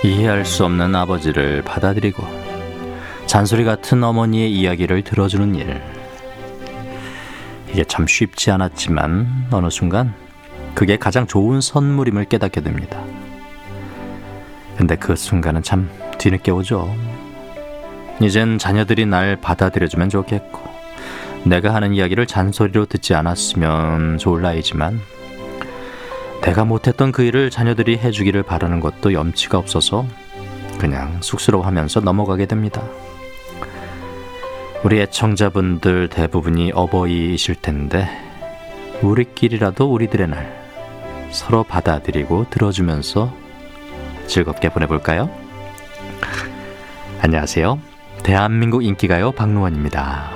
이해할 수 없는 아버지를 받아들이고 잔소리 같은 어머니의 이야기를 들어주는 일. 이게 참 쉽지 않았지만 어느 순간 그게 가장 좋은 선물임을 깨닫게 됩니다. 근데 그 순간은 참 뒤늦게 오죠. 이젠 자녀들이 날 받아들여주면 좋겠고 내가 하는 이야기를 잔소리로 듣지 않았으면 좋을 나이지만 내가 못했던 그 일을 자녀들이 해주기를 바라는 것도 염치가 없어서 그냥 쑥스러워하면서 넘어가게 됩니다. 우리 애청자분들 대부분이 어버이이실 텐데 우리끼리라도 우리들의 날 서로 받아들이고 들어주면서 즐겁게 보내볼까요? 안녕하세요. 대한민국 인기가요 박노원입니다.